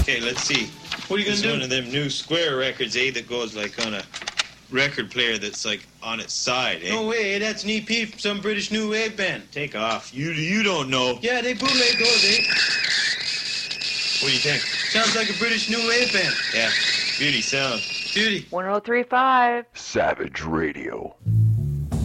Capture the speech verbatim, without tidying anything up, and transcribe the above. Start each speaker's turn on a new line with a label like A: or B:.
A: Okay, let's see.
B: What are you gonna
A: It's
B: do?
A: one of them new square records, eh, that goes like on a record player that's like on its side, eh?
B: No way, that's an E P from some British New Wave band.
A: Take off. You you don't know.
B: Yeah, they bootleg those, eh?
A: What do you think?
B: Sounds like a British New Wave band.
A: Yeah, beauty sound.
B: Beauty.
C: one oh three point five
D: Savage Radio.